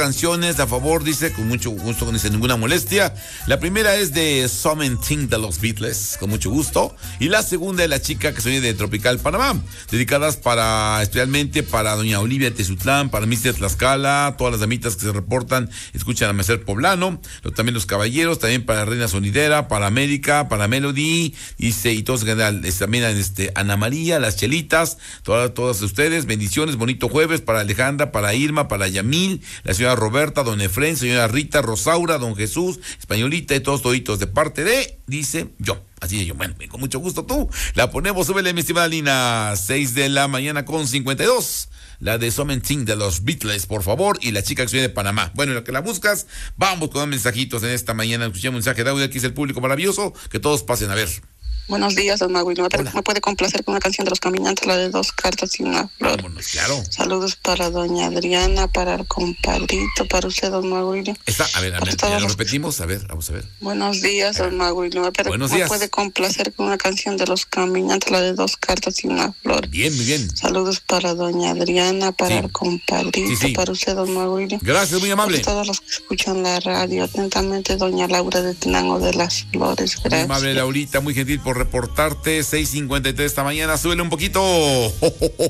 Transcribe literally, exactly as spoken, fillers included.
canciones a favor, dice, con mucho gusto, no dice ninguna molestia. La primera es de Something de los Beatles, con mucho gusto. Y la segunda es La chica que soy de Tropical Panamá, dedicadas para, especialmente para doña Olivia Tezutlán, para mister Tlaxcala, todas las damitas que se reportan, escuchan Amanecer Poblano, pero también los caballeros, también para Reina Sonidera, para América, para Melody, dice, y todos en general, es, también este, Ana María, las Chelitas, todas, todas ustedes, bendiciones, bonito jueves, para Alejandra, para Irma, para Yamil, la señora Roberta, don Efren, señora Rita, Rosaura, don Jesús, Españolita y todos toditos de parte de, dice yo. Así de yo, bueno, con mucho gusto tú. La ponemos, súbele, mi estimada Lina, seis de la mañana con cincuenta y dos. La de Something de los Beatles, por favor, y La chica que soy de Panamá. Bueno, en lo que la buscas, vamos con mensajitos en esta mañana. Escuchamos un mensaje de audio, aquí es el público maravilloso, que todos pasen a ver. Buenos días, don Magui. ¿Me, ¿Me puede complacer con una canción de Los Caminantes, la de Dos cartas y una flor? Vámonos, claro. Saludos para doña Adriana, para el compadrito, para usted, don Magui. Está, a ver, a ver, ya lo repetimos, a ver, vamos a ver. Buenos días, don Magui. ¿Me, puede, Buenos ¿Me días. puede complacer con una canción de Los Caminantes, la de Dos cartas y una flor? Bien, muy bien. Saludos para doña Adriana, para sí. el compadrito, sí, sí. para usted, don Magui. Gracias, muy amable. Para todos los que escuchan la radio, atentamente, doña Laura de Tenango de las Flores. Gracias. Muy amable, Laurita, muy gentil por reportarte. seis cincuenta y tres esta mañana, súbele un poquito. Oh, oh, oh,